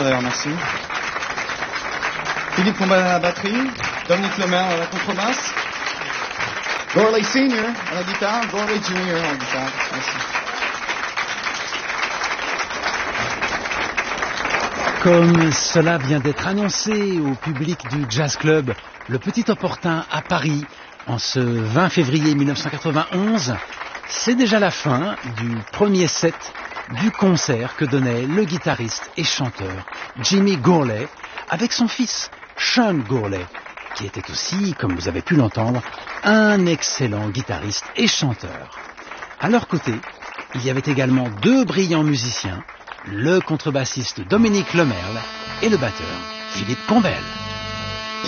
d'ailleurs, merci. Philippe Combal à la batterie, Dominique Lemerle à la contrebasse, Gorley Senior à la guitare, Gorley Junior à la guitare. Merci. Comme cela vient d'être annoncé au public du Jazz Club, le Petit Opportun à Paris, en ce 20 février 1991, c'est déjà la fin du premier set du concert que donnait le guitariste et chanteur Jimmy Gourley avec son fils Sean Gourley, qui était aussi, comme vous avez pu l'entendre, un excellent guitariste et chanteur. À leur côté, il y avait également deux brillants musiciens, le contrebassiste Dominique Lemerle et le batteur Philippe Combel.